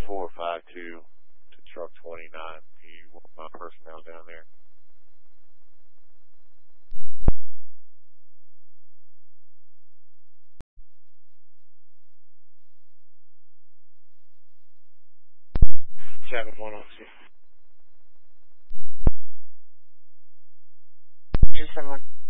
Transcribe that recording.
452 to truck 29. Do you want my personnel down there? Chapter 106. Just someone.